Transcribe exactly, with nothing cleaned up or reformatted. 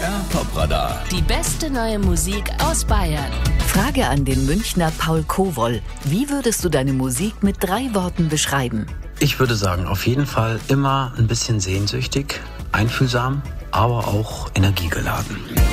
R Top-Radar. Die beste neue Musik aus Bayern. Frage an den Münchner Paul Kowoll. Wie würdest du deine Musik mit drei Worten beschreiben? Ich würde sagen, auf jeden Fall immer ein bisschen sehnsüchtig, einfühlsam, aber auch energiegeladen.